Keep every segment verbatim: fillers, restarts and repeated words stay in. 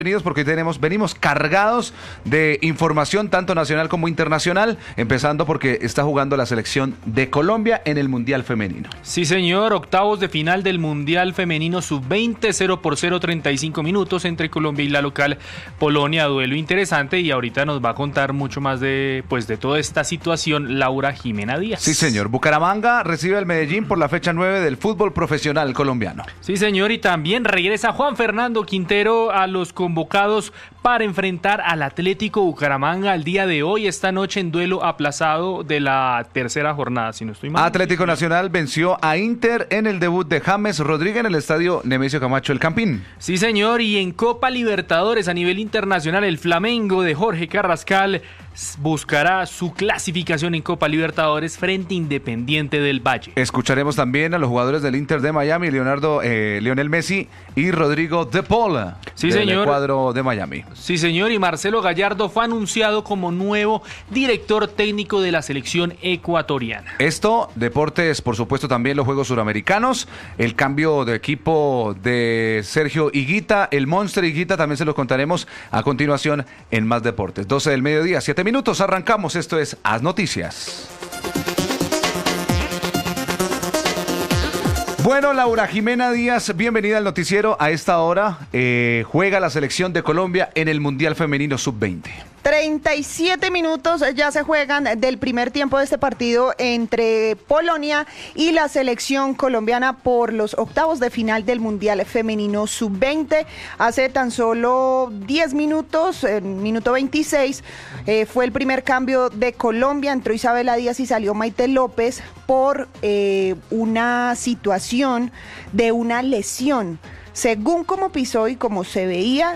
Bienvenidos porque hoy tenemos, venimos cargados de información tanto nacional como internacional, empezando porque está jugando la selección de Colombia en el Mundial Femenino. Sí señor, octavos de final del Mundial Femenino sub veinte, cero por cero, treinta y cinco minutos entre Colombia y la local Polonia, duelo interesante, y ahorita nos va a contar mucho más de, pues, de toda esta situación Laura Jimena Díaz. Sí señor, Bucaramanga recibe al Medellín por la fecha nueve del fútbol profesional colombiano. Sí señor, y también regresa Juan Fernando Quintero a los convocados para enfrentar al Atlético Bucaramanga el día de hoy, esta noche, en duelo aplazado de la tercera jornada, si no estoy mal. Atlético Nacional venció a Inter en el debut de James Rodríguez en el estadio Nemesio Camacho El Campín. Sí señor, y en Copa Libertadores a nivel internacional, el Flamengo de Jorge Carrascal buscará su clasificación en Copa Libertadores frente a Independiente del Valle. Escucharemos también a los jugadores del Inter de Miami, Leonardo, eh, Lionel Messi y Rodrigo De Paul, sí, del señor. cuadro de Miami. Sí señor, y Marcelo Gallardo fue anunciado como nuevo director técnico de la selección ecuatoriana. Esto, deportes, por supuesto, también los Juegos Suramericanos, el cambio de equipo de Sergio Higuita, el Monster Higuita, también se los contaremos a continuación en Más Deportes. doce del mediodía, siete minutos, arrancamos, esto es Haz Noticias. Bueno, Laura Jimena Díaz, bienvenida al noticiero. A esta hora eh, juega la selección de Colombia en el Mundial Femenino sub veinte. treinta y siete minutos ya se juegan del primer tiempo de este partido entre Polonia y la selección colombiana por los octavos de final del Mundial Femenino sub veinte. Hace tan solo diez minutos, en minuto veintiséis, eh, fue el primer cambio de Colombia. Entró Isabela Díaz y salió Maite López por eh, una situación de una lesión. Según como pisó y como se veía,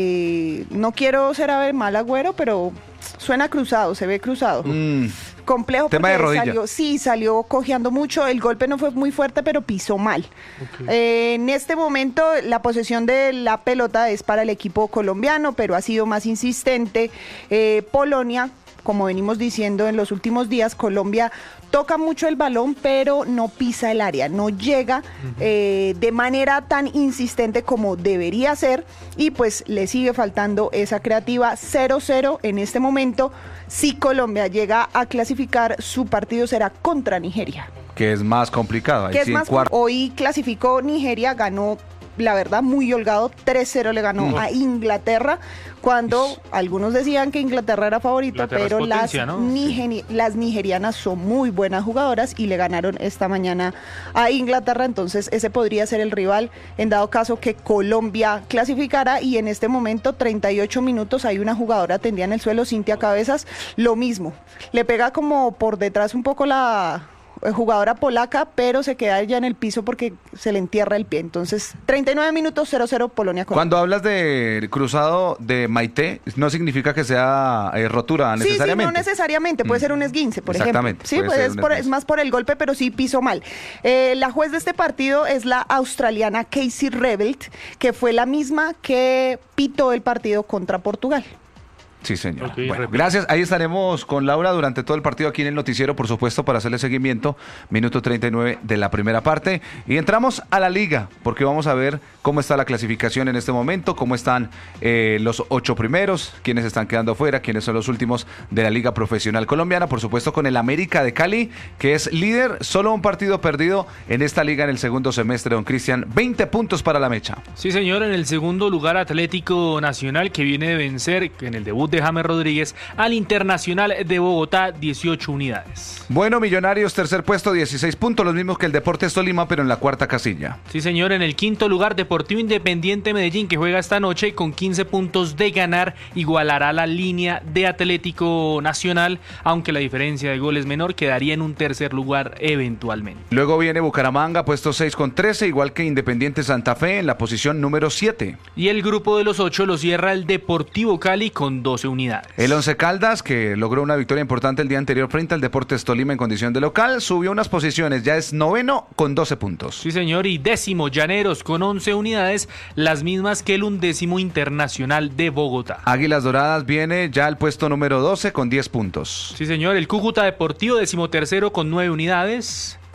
Eh, no quiero ser a ver mal agüero, pero suena cruzado, se ve cruzado. Mm. Complejo. Tema de rodilla. Salió, sí, salió cojeando mucho. El golpe no fue muy fuerte, pero pisó mal. Okay. Eh, en este momento la posesión de la pelota es para el equipo colombiano, pero ha sido más insistente eh, Polonia. Como venimos diciendo en los últimos días, Colombia toca mucho el balón, pero no pisa el área, no llega uh-huh. eh, de manera tan insistente como debería ser, y pues le sigue faltando esa creativa. Cero cero en este momento. Si Colombia llega a clasificar, su partido será contra Nigeria. Que es más complicado. Ahí que sí, es más, cuart- hoy clasificó Nigeria, ganó, la verdad, muy holgado, tres cero le ganó mm. a Inglaterra, cuando algunos decían que Inglaterra era favorita, Inglaterra pero potencia, las, ¿no? nigeri- sí. las nigerianas son muy buenas jugadoras y le ganaron esta mañana a Inglaterra. Entonces ese podría ser el rival en dado caso que Colombia clasificara, y en este momento, treinta y ocho minutos, hay una jugadora tendida en el suelo, Cintia Cabezas, lo mismo, le pega como por detrás un poco la jugadora polaca, pero se queda ella en el piso porque se le entierra el pie. Entonces, treinta y nueve minutos, cero cero Polonia. Cuando hablas de cruzado de Maite, no significa que sea eh, rotura necesariamente. Sí, sí, no necesariamente, puede mm. ser un esguince, por Exactamente, ejemplo. Sí, pues es, por, es más por el golpe, pero sí pisó mal. Eh, la juez de este partido es la australiana Casey Revelt, que fue la misma que pitó el partido contra Portugal. Sí, señor. Okay, bueno, gracias. Ahí estaremos con Laura durante todo el partido aquí en el noticiero, por supuesto, para hacerle seguimiento. Minuto treinta y nueve de la primera parte. Y entramos a la liga, porque vamos a ver cómo está la clasificación en este momento, cómo están eh, los ocho primeros, quiénes están quedando afuera, quiénes son los últimos de la Liga Profesional Colombiana. Por supuesto, con el América de Cali, que es líder, solo un partido perdido en esta liga en el segundo semestre, don Cristian. veinte puntos para la mecha. Sí, señor. En el segundo lugar, Atlético Nacional, que viene de vencer en el debut de de James Rodríguez al Internacional de Bogotá, dieciocho unidades. Bueno, Millonarios, tercer puesto, dieciséis puntos, los mismos que el Deportes Tolima, pero en la cuarta casilla. Sí, señor. En el quinto lugar, Deportivo Independiente Medellín, que juega esta noche con quince puntos de ganar, igualará la línea de Atlético Nacional, aunque la diferencia de gol es menor, quedaría en un tercer lugar eventualmente. Luego viene Bucaramanga, puesto seis con trece, igual que Independiente Santa Fe en la posición número siete. Y el grupo de los ocho lo cierra el Deportivo Cali con doce unidades. El Once Caldas, que logró una victoria importante el día anterior frente al Deportes Tolima en condición de local, subió unas posiciones, ya es noveno con doce puntos. Sí, señor, y décimo Llaneros con once unidades, las mismas que el undécimo Internacional de Bogotá. Águilas Doradas viene ya al puesto número doce con diez puntos. Sí, señor, el Cúcuta Deportivo decimotercero con nueve unidades.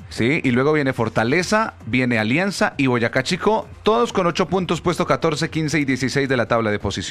Sí, y luego viene Fortaleza, viene Alianza y Boyacá Chico, todos con ocho puntos, puesto catorce, quince y dieciséis de la tabla de posición.